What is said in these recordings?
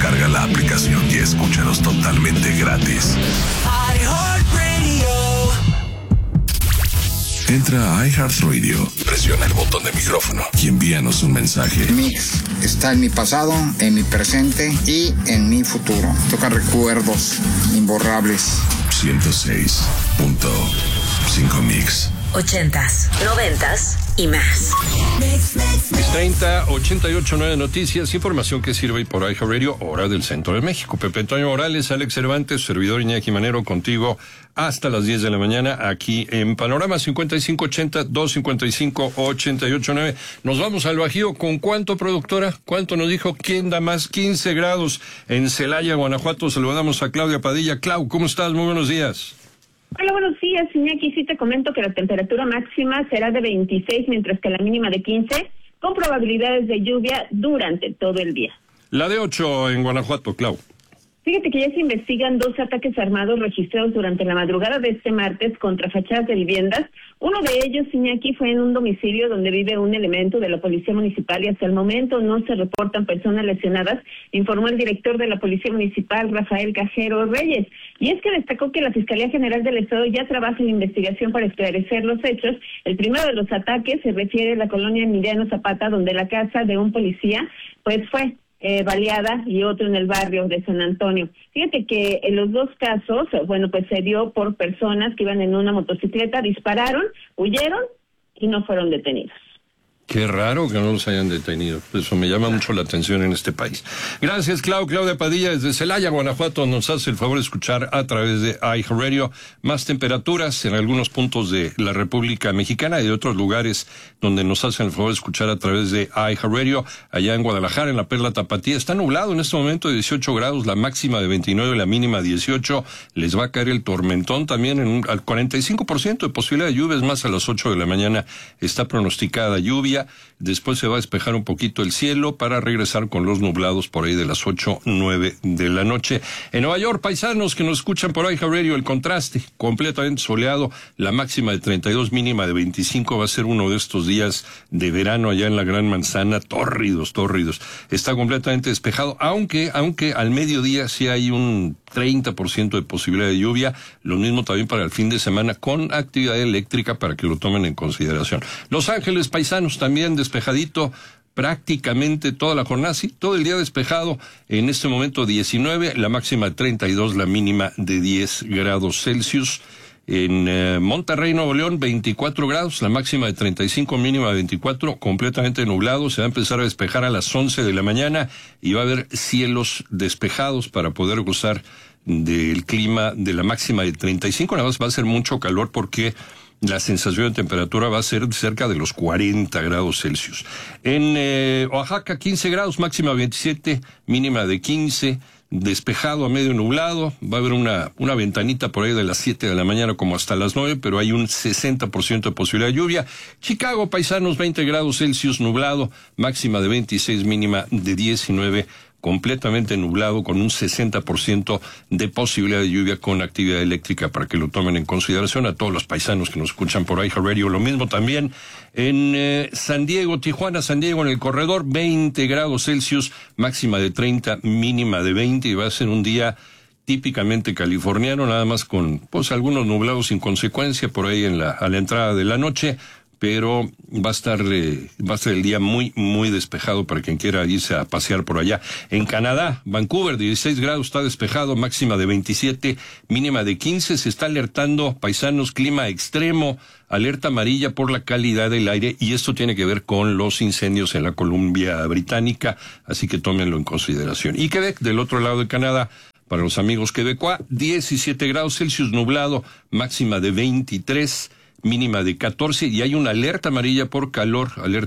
Descarga la aplicación y escúchanos totalmente gratis. Entra a iHeartRadio, presiona el botón de micrófono y envíanos un mensaje. Mix está en mi pasado, en mi presente y en mi futuro. Toca recuerdos imborrables. 106.5 Mix. 80s, 90s y más. Mix 30, 88.9 Noticias, información que sirve por iHeartRadio, hora del centro de México. Pepe Antonio Morales, Alex Cervantes, servidor Iñaki Manero, contigo hasta las 10 de la mañana, aquí en Panorama 5580-255-889. Nos vamos al Bajío. ¿Con cuánto, productora? ¿Cuánto nos dijo? ¿Quién da más? 15 grados en Celaya, Guanajuato. Saludamos a Claudia Padilla. Clau, ¿cómo estás? Muy buenos días. Hola, buenos días, Iñaki. Sí te comento que la temperatura máxima será de 26, mientras que la mínima de 15, con probabilidades de lluvia durante todo el día. La de 8 en Guanajuato, Clau. Fíjate que ya se investigan 2 ataques armados registrados durante la madrugada de este martes contra fachadas de viviendas. Uno de ellos, Iñaki, fue en un domicilio donde vive un elemento de la Policía Municipal y hasta el momento no se reportan personas lesionadas, informó el director de la Policía Municipal, Rafael Cajero Reyes. Y es que destacó que la Fiscalía General del Estado ya trabaja en investigación para esclarecer los hechos. El primero de los ataques se refiere a la colonia Emiliano Zapata, donde la casa de un policía pues fue baleada, y otro en el barrio de San Antonio. Fíjate que en los dos casos, bueno, pues se dio por personas que iban en una motocicleta, dispararon, huyeron y no fueron detenidos. Qué raro que no los hayan detenido. Eso me llama mucho la atención en este país. Gracias, Claudia Padilla, desde Celaya, Guanajuato, nos hace el favor de escuchar a través de iHeartRadio. Más temperaturas en algunos puntos de la República Mexicana y de otros lugares donde nos hacen el favor de escuchar a través de iHeartRadio. Allá en Guadalajara, en la Perla Tapatía, está nublado en este momento, 18 grados, la máxima de 29, la mínima 18. Les va a caer el tormentón también al 45% de posibilidad de lluvia, es más, a las 8 de la mañana está pronosticada lluvia. Después se va a despejar un poquito el cielo para regresar con los nublados por ahí de las 8, 9 de la noche. En Nueva York, paisanos que nos escuchan por iHeartRadio, el contraste completamente soleado, la máxima de 32, mínima de 25, va a ser uno de estos días de verano allá en la Gran Manzana, tórridos. Está completamente despejado, aunque al mediodía sí hay un 30% de posibilidad de lluvia, lo mismo también para el fin de semana con actividad eléctrica para que lo tomen en consideración. Los Ángeles, paisanos, también despejadito prácticamente toda la jornada, sí, todo el día despejado, en este momento 19, la máxima de 32, la mínima de 10 grados Celsius. En Monterrey, Nuevo León, 24 grados, la máxima de 35, mínima de 24, completamente nublado. Se va a empezar a despejar a las 11 de la mañana y va a haber cielos despejados para poder gozar del clima de la máxima de 35. Nada más va a ser mucho calor porque la sensación de temperatura va a ser cerca de los 40 grados Celsius. En Oaxaca, 15 grados, máxima 27, mínima de 15. Despejado a medio nublado, va a haber una ventanita por ahí de las 7 de la mañana como hasta las 9, pero hay un 60% de posibilidad de lluvia. Chicago, paisanos, 20 grados Celsius, nublado, máxima de 26, mínima de 19, completamente nublado con un 60% de posibilidad de lluvia con actividad eléctrica para que lo tomen en consideración. A todos los paisanos que nos escuchan por iHeartRadio, lo mismo también en San Diego, Tijuana, San Diego, en el corredor, 20 grados Celsius, máxima de 30, mínima de 20, y va a ser un día típicamente californiano, nada más con pues algunos nublados sin consecuencia por ahí a la entrada de la noche, pero va a estar el día muy, muy despejado para quien quiera irse a pasear por allá. En Canadá, Vancouver, 16 grados, está despejado, máxima de 27, mínima de 15. Se está alertando, paisanos, clima extremo, alerta amarilla por la calidad del aire, y esto tiene que ver con los incendios en la Columbia Británica, así que tómenlo en consideración. Y Quebec, del otro lado de Canadá, para los amigos quebecois, 17 grados Celsius, nublado, máxima de 23, mínima de 14, y hay una alerta amarilla por calor.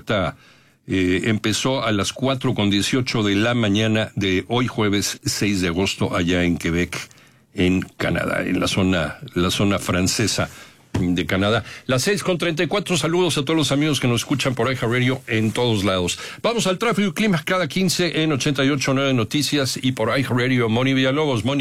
Empezó a las 4:18 de la mañana de hoy jueves 6 de agosto allá en Quebec, en Canadá, en la zona francesa de Canadá. Las 6:34, saludos a todos los amigos que nos escuchan por iHeartRadio en todos lados. Vamos al tráfico y clima cada 15 en 88.9 Noticias y por iHeartRadio. Moni Villalobos, Moni.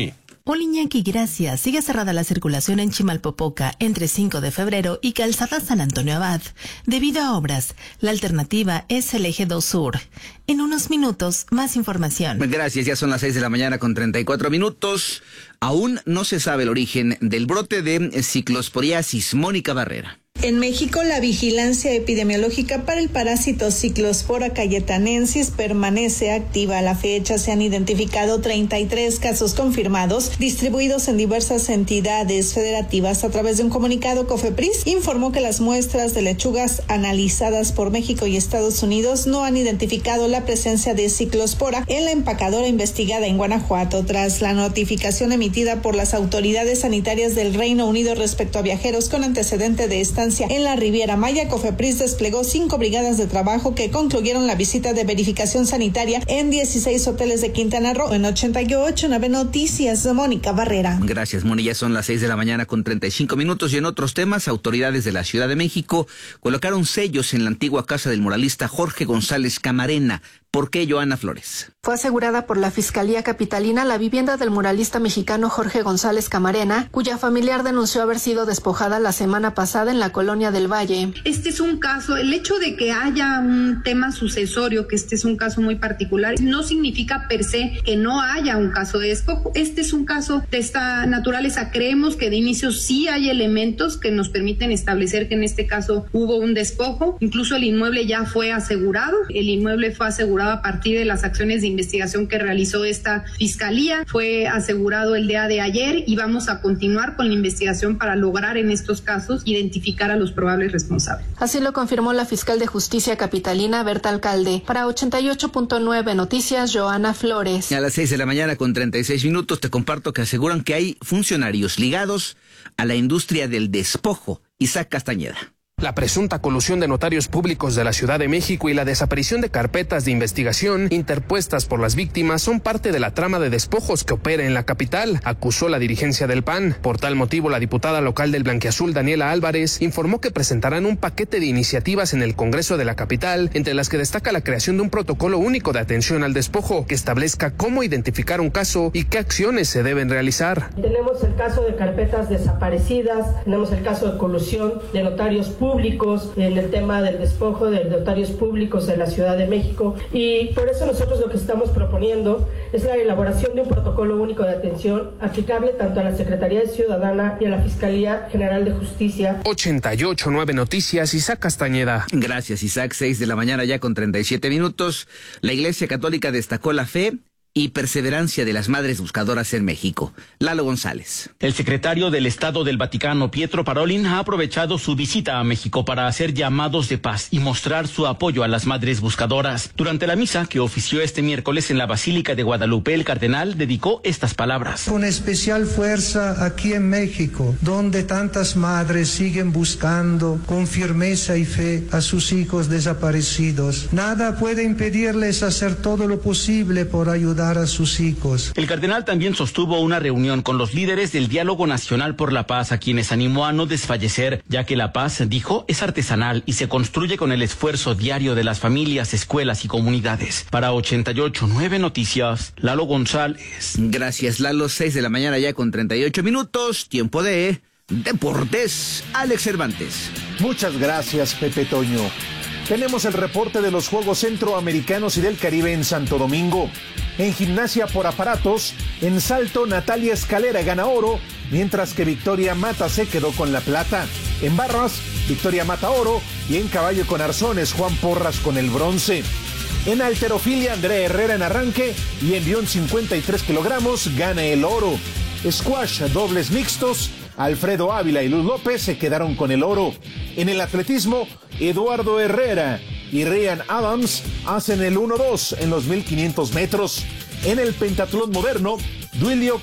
Hola Iñaki, gracias. Sigue cerrada la circulación en Chimalpopoca entre 5 de febrero y Calzada San Antonio Abad. Debido a obras, la alternativa es el eje 2 Sur. En unos minutos, más información. Gracias, ya son las 6 de la mañana con 34 minutos. Aún no se sabe el origen del brote de ciclosporiasis. Mónica Barrera. En México, la vigilancia epidemiológica para el parásito Cyclospora cayetanensis permanece activa. A la fecha se han identificado 33 casos confirmados, distribuidos en diversas entidades federativas. A través de un comunicado, COFEPRIS informó que las muestras de lechugas analizadas por México y Estados Unidos no han identificado la presencia de Cyclospora en la empacadora investigada en Guanajuato. Tras la notificación emitida por las autoridades sanitarias del Reino Unido respecto a viajeros con antecedente de estancia en la Riviera Maya, COFEPRIS desplegó 5 brigadas de trabajo que concluyeron la visita de verificación sanitaria en 16 hoteles de Quintana Roo. En 88.9 Noticias, Mónica Barrera. Gracias, Moni. Ya son las 6 de la mañana con 35 minutos y en otros temas, autoridades de la Ciudad de México colocaron sellos en la antigua casa del muralista Jorge González Camarena. ¿Por qué, Joana Flores? Fue asegurada por la Fiscalía Capitalina la vivienda del muralista mexicano Jorge González Camarena, cuya familiar denunció haber sido despojada la semana pasada en la colonia del Valle. Este es un caso, el hecho de que haya un tema sucesorio, que este es un caso muy particular, no significa per se que no haya un caso de despojo. Este es un caso de esta naturaleza. Creemos que de inicio sí hay elementos que nos permiten establecer que en este caso hubo un despojo. Incluso el inmueble ya fue asegurado. El inmueble fue asegurado a partir de las acciones de investigación que realizó esta fiscalía. Fue asegurado el día de ayer y vamos a continuar con la investigación para lograr en estos casos identificar a los probables responsables. Así lo confirmó la fiscal de Justicia Capitalina, Berta Alcalde. Para 88.9 Noticias, Joana Flores. A las 6 de la mañana con 36 minutos te comparto que aseguran que hay funcionarios ligados a la industria del despojo. Isaac Castañeda. La presunta colusión de notarios públicos de la Ciudad de México y la desaparición de carpetas de investigación interpuestas por las víctimas son parte de la trama de despojos que opera en la capital, acusó la dirigencia del PAN. Por tal motivo, la diputada local del Blanquiazul, Daniela Álvarez, informó que presentarán un paquete de iniciativas en el Congreso de la capital, entre las que destaca la creación de un protocolo único de atención al despojo que establezca cómo identificar un caso y qué acciones se deben realizar. Tenemos el caso de carpetas desaparecidas, tenemos el caso de colusión de notarios públicos en el tema del despojo de notarios públicos de la Ciudad de México, y por eso nosotros lo que estamos proponiendo es la elaboración de un protocolo único de atención aplicable tanto a la Secretaría de Ciudadana y a la Fiscalía General de Justicia. 88.9 Noticias, Isaac Castañeda. Gracias, Isaac. 6 de la mañana ya con 37 minutos. La Iglesia Católica destacó la fe y perseverancia de las madres buscadoras en México. Lalo González. El secretario del Estado del Vaticano, Pietro Parolin, ha aprovechado su visita a México para hacer llamados de paz y mostrar su apoyo a las madres buscadoras. Durante la misa que ofició este miércoles en la Basílica de Guadalupe, el cardenal dedicó estas palabras. Con especial fuerza aquí en México, donde tantas madres siguen buscando con firmeza y fe a sus hijos desaparecidos. Nada puede impedirles hacer todo lo posible por ayudar a sus hijos. El cardenal también sostuvo una reunión con los líderes del Diálogo Nacional por la Paz, a quienes animó a no desfallecer, ya que la paz, dijo, es artesanal y se construye con el esfuerzo diario de las familias, escuelas y comunidades. Para 88.9 Noticias, Lalo González. Gracias, Lalo. 6 de la mañana ya con 38 minutos. Tiempo de deportes. Alex Cervantes. Muchas gracias, Pepe Toño. Tenemos el reporte de los Juegos Centroamericanos y del Caribe en Santo Domingo. En gimnasia por aparatos, en salto Natalia Escalera gana oro, mientras que Victoria Mata se quedó con la plata. En barras, Victoria Mata oro y en caballo con arzones Juan Porras con el bronce. En halterofilia, Andrea Herrera en arranque y en 53 kilogramos gana el oro. Squash, dobles mixtos, Alfredo Ávila y Luz López se quedaron con el oro. En el atletismo, Eduardo Herrera y Ryan Adams hacen el 1-2 en los 1500 metros. En el pentatlón moderno, Duilio